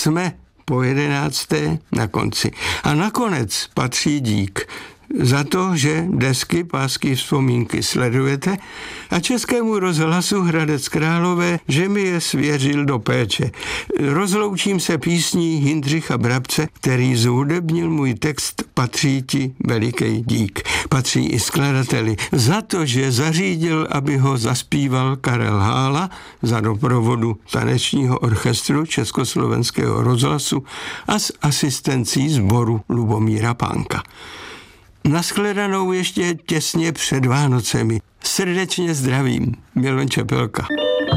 jsme po 11. na konci. A nakonec patří dík za to, že desky Pásky vzpomínky sledujete a Českému rozhlasu Hradec Králové, že mi je svěřil do péče. Rozloučím se písní Jindřicha Brabce, který zhudebnil můj text Patří ti veliký dík. Patří i skladateli za to, že zařídil, aby ho zaspíval Karel Hála za doprovodu tanečního orchestru Československého rozhlasu a s asistencí sboru Lubomíra Pánka. Nashledanou ještě těsně před Vánocemi. Srdečně zdravím, Milan Čepelka.